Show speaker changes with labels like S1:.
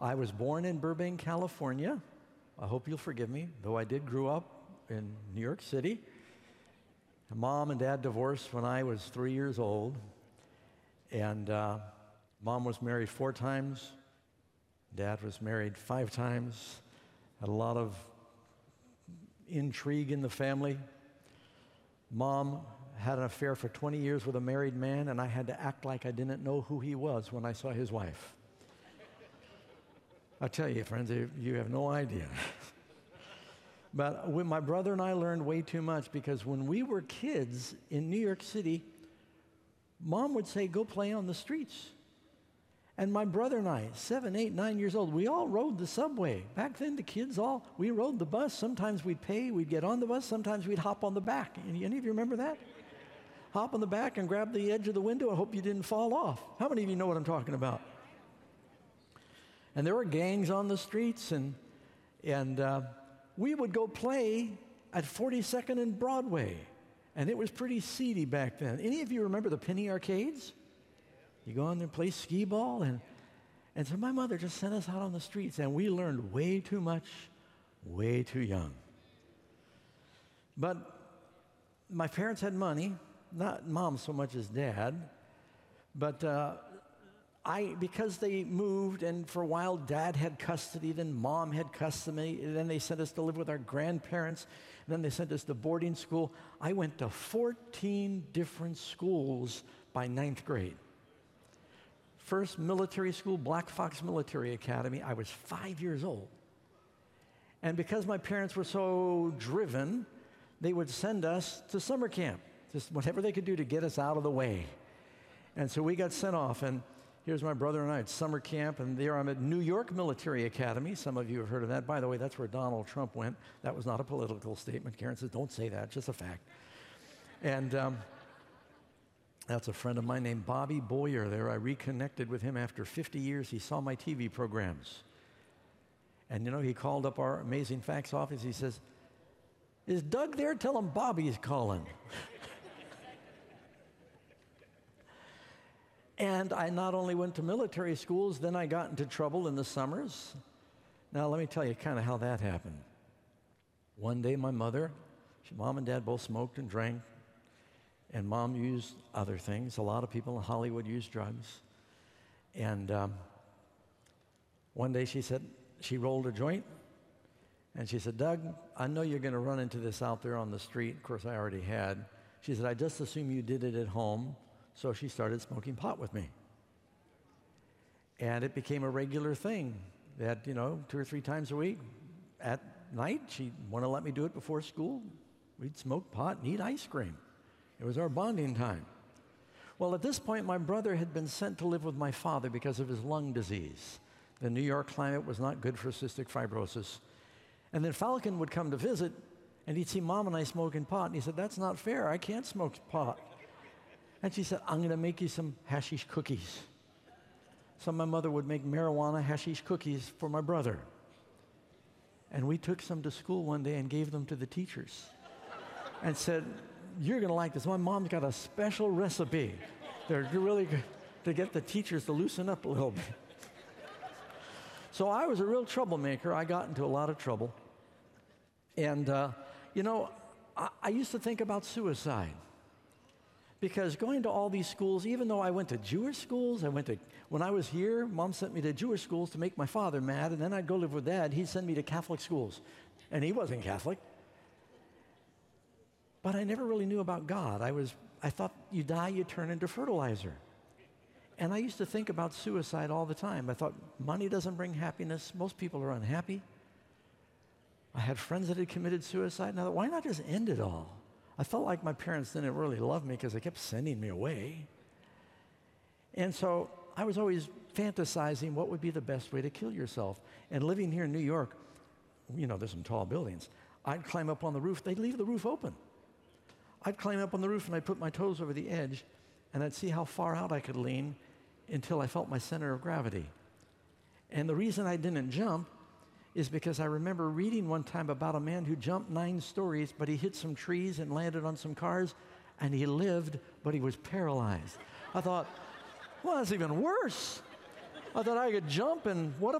S1: I was born in Burbank, California. I hope you'll forgive me, though I did grow up in New York City. Mom and Dad divorced when I was 3 years old, and Mom was married 4 times. Dad was married 5 times. Had a lot of intrigue in the family. Mom had an affair for 20 years with a married man, and I had to act like I didn't know who he was when I saw his wife. I tell you, friends, you have no idea. But when my brother and I learned way too much, because when we were kids in New York City, Mom would say, go play on the streets. And my brother and I, 7, 8, 9 years old, we all rode the subway. Back then, the kids we rode the bus. Sometimes we'd pay, we'd get on the bus. Sometimes we'd hop on the back. Any of you remember that? Hop on the back and grab the edge of the window. I hope you didn't fall off. How many of you know what I'm talking about? And there were gangs on the streets, and we would go play at 42nd and Broadway. And it was pretty seedy back then. Any of you remember the penny arcades? You go in there and play skee ball, and so my mother just sent us out on the streets, and we learned way too much, way too young. But my parents had money, not Mom so much as Dad, but because they moved, and for a while Dad had custody, then Mom had custody, and then they sent us to live with our grandparents, and then they sent us to boarding school. I went to 14 different schools by 9th grade. First military school, Black Fox Military Academy. I was 5 years old. And because my parents were so driven, they would send us to summer camp, just whatever they could do to get us out of the way. And so we got sent off, and here's my brother and I at summer camp, and there I'm at New York Military Academy. Some of you have heard of that. By the way, that's where Donald Trump went. That was not a political statement. Karen says, don't say that, just a fact. And that's a friend of mine named Bobby Boyer there. I reconnected with him after 50 years. He saw my TV programs. And he called up our Amazing Facts office. He says, is Doug there? Tell him Bobby's calling. And I not only went to military schools, then I got into trouble in the summers. Now, let me tell you kind of how that happened. One day, my mother, Mom and Dad both smoked and drank, and Mom used other things. A lot of people in Hollywood use drugs. And one day she said, she rolled a joint, and she said, Doug, I know you're going to run into this out there on the street. Of course, I already had. She said, I just assume you did it at home. So she started smoking pot with me. And it became a regular thing that, 2 or 3 times a week at night, she'd want to let me do it before school. We'd smoke pot and eat ice cream. It was our bonding time. Well, at this point, my brother had been sent to live with my father because of his lung disease. The New York climate was not good for cystic fibrosis. And then Falcon would come to visit, and he'd see Mom and I smoking pot, and he said, that's not fair. I can't smoke pot. And she said, I'm going to make you some hashish cookies. So my mother would make marijuana hashish cookies for my brother. And we took some to school one day and gave them to the teachers and said, you're going to like this. My mom's got a special recipe. They're really good to get the teachers to loosen up a little bit. So I was a real troublemaker. I got into a lot of trouble. And, I used to think about suicide. Because going to all these schools, even though I went to Jewish schools, when I was here, Mom sent me to Jewish schools to make my father mad, and then I'd go live with Dad. He'd send me to Catholic schools, and he wasn't Catholic. But I never really knew about God. I thought you die, you turn into fertilizer. And I used to think about suicide all the time. I thought, money doesn't bring happiness. Most people are unhappy. I had friends that had committed suicide, and I thought, why not just end it all? I felt like my parents didn't really love me because they kept sending me away. And so I was always fantasizing what would be the best way to kill yourself. And living here in New York, there's some tall buildings. I'd climb up on the roof. They'd leave the roof open. I'd climb up on the roof and I'd put my toes over the edge and I'd see how far out I could lean until I felt my center of gravity. And the reason I didn't jump is because I remember reading one time about a man who jumped 9 stories, but he hit some trees and landed on some cars, and he lived, but he was paralyzed. I thought, well, that's even worse. I thought I could jump, and what if